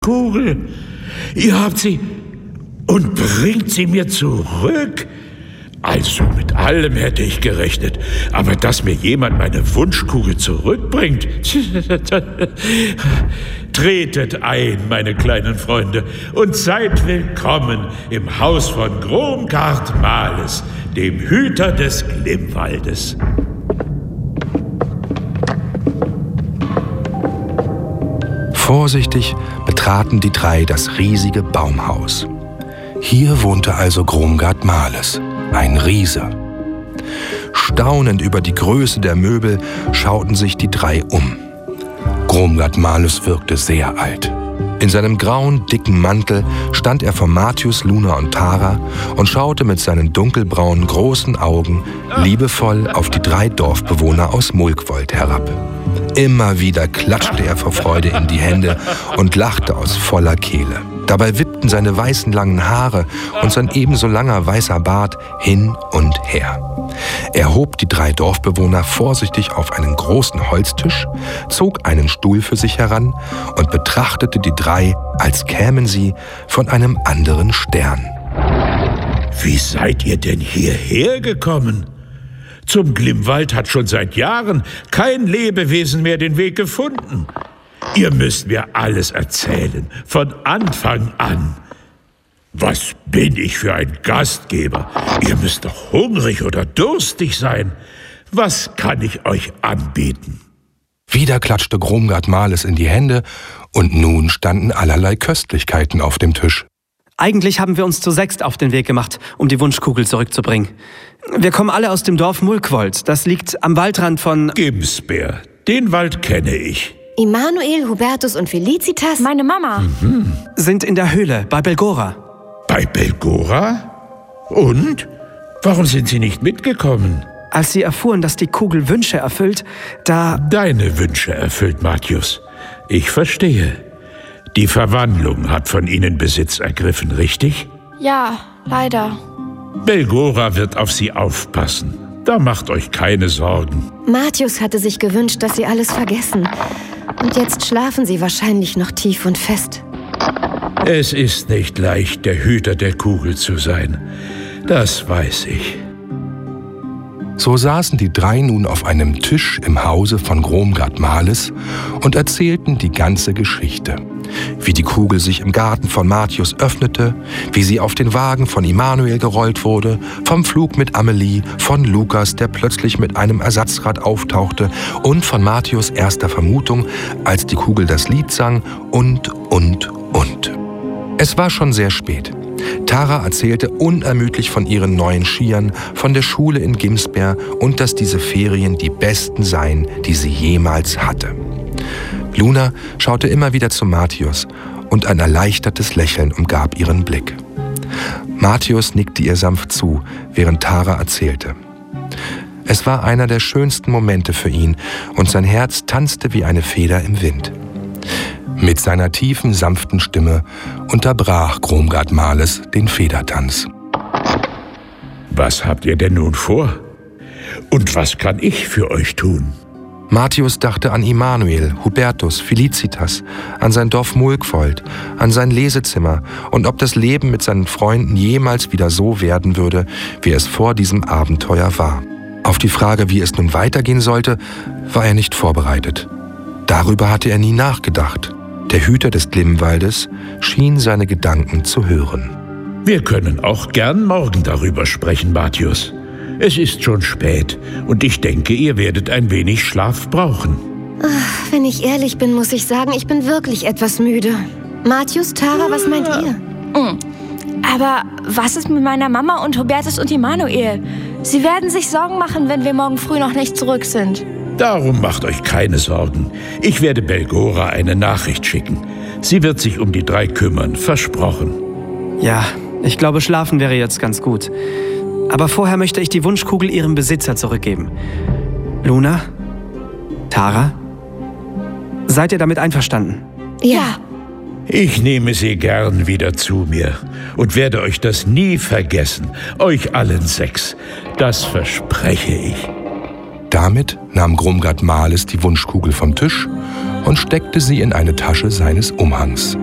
Kugel. Ihr habt sie und bringt sie mir zurück. Also mit allem hätte ich gerechnet, aber dass mir jemand meine Wunschkugel zurückbringt. Tretet ein, meine kleinen Freunde, und seid willkommen im Haus von Gromgard Males, dem Hüter des Glimmwaldes. Vorsichtig betraten die drei das riesige Baumhaus. Hier wohnte also Gromgard Males, ein Riese. Staunend über die Größe der Möbel schauten sich die drei um. Gromgard Males wirkte sehr alt. In seinem grauen, dicken Mantel stand er vor Martius, Luna und Tara und schaute mit seinen dunkelbraunen, großen Augen liebevoll auf die drei Dorfbewohner aus Mulkwold herab. Immer wieder klatschte er vor Freude in die Hände und lachte aus voller Kehle. Dabei wippten seine weißen langen Haare und sein ebenso langer weißer Bart hin und her. Er hob die drei Dorfbewohner vorsichtig auf einen großen Holztisch, zog einen Stuhl für sich heran und betrachtete die drei, als kämen sie von einem anderen Stern. Wie seid ihr denn hierher gekommen? Zum Glimmwald hat schon seit Jahren kein Lebewesen mehr den Weg gefunden. Ihr müsst mir alles erzählen, von Anfang an. Was bin ich für ein Gastgeber? Ihr müsst doch hungrig oder durstig sein. Was kann ich euch anbieten? Wieder klatschte Gromgard Males in die Hände und nun standen allerlei Köstlichkeiten auf dem Tisch. Eigentlich haben wir uns zu sechst auf den Weg gemacht, um die Wunschkugel zurückzubringen. Wir kommen alle aus dem Dorf Mulkwold. Das liegt am Waldrand von Gimsbeer. Den Wald kenne ich. Immanuel, Hubertus und Felicitas, meine Mama, sind in der Höhle bei Belgora. Bei Belgora? Und? Warum sind Sie nicht mitgekommen? Als sie erfuhren, dass die Kugel Wünsche erfüllt, Deine Wünsche erfüllt, Martius. Ich verstehe. Die Verwandlung hat von Ihnen Besitz ergriffen, richtig? Ja, leider. Belgora wird auf Sie aufpassen. Da macht euch keine Sorgen. Martius hatte sich gewünscht, dass sie alles vergessen. Und jetzt schlafen sie wahrscheinlich noch tief und fest. Es ist nicht leicht, der Hüter der Kugel zu sein. Das weiß ich. So saßen die drei nun auf einem Tisch im Hause von Gromgard Males und erzählten die ganze Geschichte. Wie die Kugel sich im Garten von Martius öffnete, wie sie auf den Wagen von Immanuel gerollt wurde, vom Flug mit Amelie, von Lukas, der plötzlich mit einem Ersatzrad auftauchte, und von Martius' erster Vermutung, als die Kugel das Lied sang, und. Es war schon sehr spät. Tara erzählte unermüdlich von ihren neuen Skiern, von der Schule in Gimsbeer und dass diese Ferien die besten seien, die sie jemals hatte. Luna schaute immer wieder zu Martius und ein erleichtertes Lächeln umgab ihren Blick. Martius nickte ihr sanft zu, während Tara erzählte. Es war einer der schönsten Momente für ihn und sein Herz tanzte wie eine Feder im Wind. Mit seiner tiefen, sanften Stimme unterbrach Gromgard Males den Federtanz. Was habt ihr denn nun vor? Und was kann ich für euch tun? Martius dachte an Immanuel, Hubertus, Felicitas, an sein Dorf Mulkwold, an sein Lesezimmer und ob das Leben mit seinen Freunden jemals wieder so werden würde, wie es vor diesem Abenteuer war. Auf die Frage, wie es nun weitergehen sollte, war er nicht vorbereitet. Darüber hatte er nie nachgedacht. Der Hüter des Glimmwaldes schien seine Gedanken zu hören. Wir können auch gern morgen darüber sprechen, Martius. Es ist schon spät und ich denke, ihr werdet ein wenig Schlaf brauchen. Ach, wenn ich ehrlich bin, muss ich sagen, ich bin wirklich etwas müde. Martius, Tara, was meint ihr? Aber was ist mit meiner Mama und Hubertus und Immanuel? Sie werden sich Sorgen machen, wenn wir morgen früh noch nicht zurück sind. Darum macht euch keine Sorgen. Ich werde Belgora eine Nachricht schicken. Sie wird sich um die drei kümmern, versprochen. Ja, ich glaube, schlafen wäre jetzt ganz gut. Aber vorher möchte ich die Wunschkugel ihrem Besitzer zurückgeben. Luna? Tara? Seid ihr damit einverstanden? Ja. Ich nehme sie gern wieder zu mir und werde euch das nie vergessen. Euch allen sechs. Das verspreche ich. Damit nahm Gromgard Males die Wunschkugel vom Tisch und steckte sie in eine Tasche seines Umhangs.